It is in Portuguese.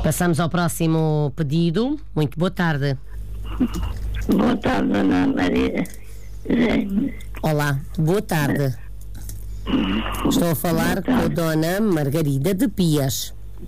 Passamos ao próximo pedido. Muito boa tarde. Boa tarde, Dona Maria. Olá, boa tarde. Estou a falar com a Dona Margarida de Pias.